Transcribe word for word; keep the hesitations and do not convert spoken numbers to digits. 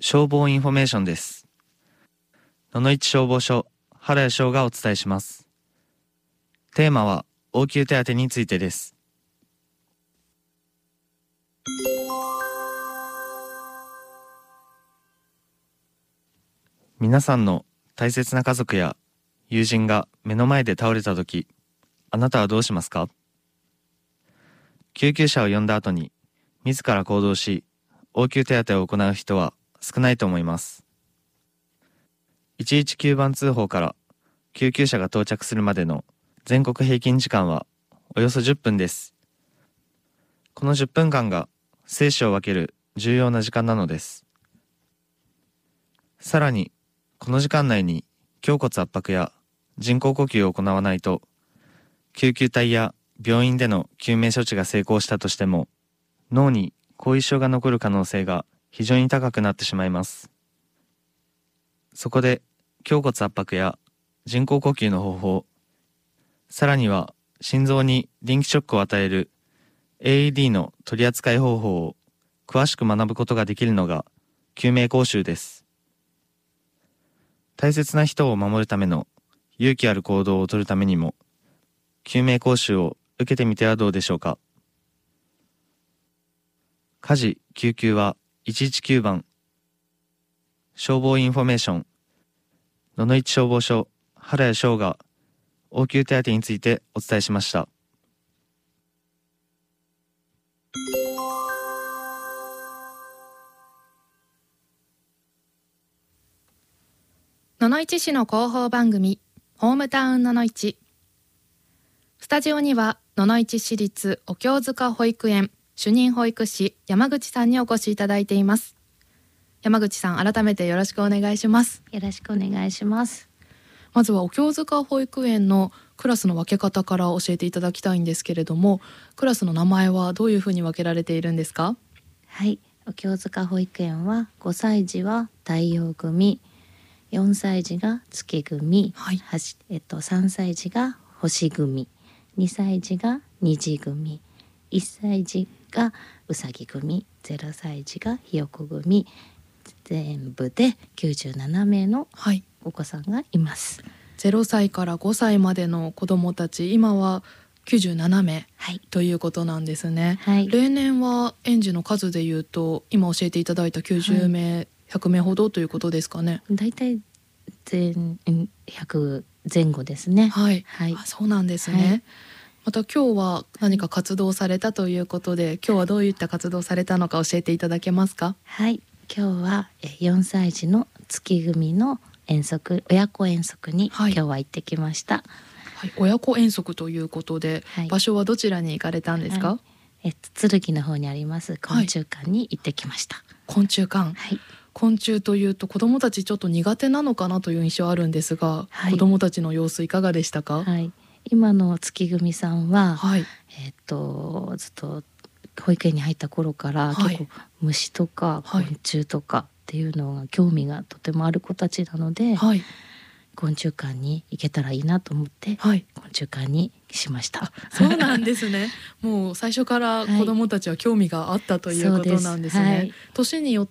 消防インフォメーションです。野々市消防署原谷翔がお伝えします。テーマは応急手当についてです。皆さんの大切な家族や友人が目の前で倒れたとき、あなたはどうしますか？救急車を呼んだ後に自ら行動し、応急手当を行う人は少ないと思います。いちいちきゅうばん通報から救急車が到着するまでの全国平均時間はおよそじゅっぷんです。このじゅっぷんかんが生死を分ける重要な時間なのです。さらに、この時間内に胸骨圧迫や人工呼吸を行わないと、救急隊や病院での救命処置が成功したとしても、脳に後遺症が残る可能性が非常に高くなってしまいます。そこで、胸骨圧迫や人工呼吸の方法、さらには心臓に電気ショックを与える エーイーディー の取り扱い方法を詳しく学ぶことができるのが救命講習です。大切な人を守るための勇気ある行動をとるためにも、救命講習を受けてみてはどうでしょうか。火事・救急はいちいちきゅうばん、消防インフォメーション、野々市消防署原谷翔が応急手当についてお伝えしました。 野々市市の広報番組ホームタウン野々市。スタジオには野々市市立お経塚保育園主任保育士山口さんにお越しいただいています。山口さん、改めてよろしくお願いします。 よろしくお願いします。 まずはお経塚保育園のクラスの分け方から教えていただきたいんですけれども、クラスの名前はどういうふうに分けられているんですか？ はい、お経塚保育園はごさい児は太陽組、よんさい児が月組、 はい、 えっと、さんさい児が星組、にさい児が虹組、いっさい児がうさぎ組、ゼロさい児がひよこ組、全部できゅうじゅうななめいのお子さんがいます。はい、 ゼロさいからごさいまでの子どもたち、今はきゅうじゅうななめい、はい、ということなんですね。はい、例年は園児の数でいうと今教えていただいたきゅうじゅうめい、はい、ひゃくめいほどということですかね。 だいたい全ひゃくぜん後ですね。 はい、はい、あ、そうなんですね。はい、また今日は何か活動されたということで、今日はどういった活動されたのか教えていただけますか？ はい、今日はよんさい児の月組の遠足、親子遠足に今日は行ってきました。はいはい、親子遠足ということで、はい、場所はどちらに行かれたんですか？はい、 えっと、剣の方にあります昆虫館に行ってきました。はい、 昆虫館、はい、昆虫というと子どもたちちょっと苦手なのかなという印象あるんですが、はい、子どもたちの様子いかがでしたか？ はい、今の月組さんは、はい、えっとずっと保育園に入った頃から、はい、結構虫とか昆虫とかっていうのが興味がとてもある子たちなので、はい、昆虫館に行けたらいいなと思って、はい、昆虫館にしました。 そうなんですね。もう最初から子どもたちは興味があったということなんですね。はい、年によっ